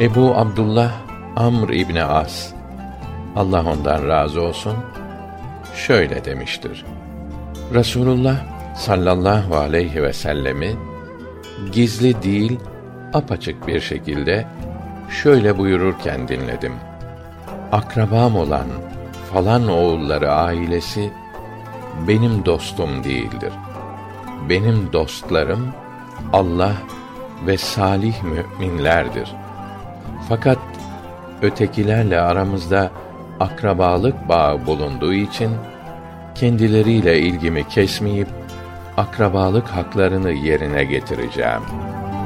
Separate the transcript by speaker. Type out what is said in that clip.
Speaker 1: Ebu Abdullah Amr İbni As, Allah ondan razı olsun, şöyle demiştir: Resulullah sallallahu aleyhi ve sellemi gizli değil, apaçık bir şekilde şöyle buyururken dinledim: Akrabam olan falan oğulları ailesi benim dostum değildir. Benim dostlarım Allah ve salih müminlerdir. Fakat ötekilerle aramızda akrabalık bağı bulunduğu için kendileriyle ilgimi kesmeyip akrabalık haklarını yerine getireceğim.